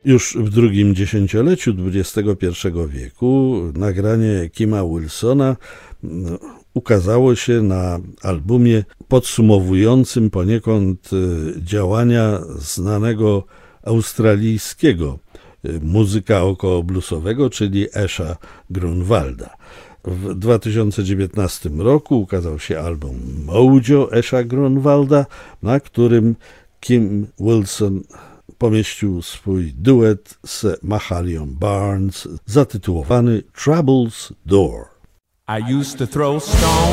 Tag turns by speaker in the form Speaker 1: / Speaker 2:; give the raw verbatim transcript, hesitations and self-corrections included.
Speaker 1: Już w drugim dziesięcioleciu dwudziestego pierwszego wieku nagranie Kima Wilsona ukazało się na albumie podsumowującym poniekąd działania znanego australijskiego muzyka okołobluesowego, czyli Asha Grunwalda. W dwa tysiące dziewiętnastym roku ukazał się album Mojo Asha Grunwalda, na którym Kim Wilson pomieścił swój duet z Mahalią Barnes zatytułowany Trouble's Door.
Speaker 2: I used to throw stones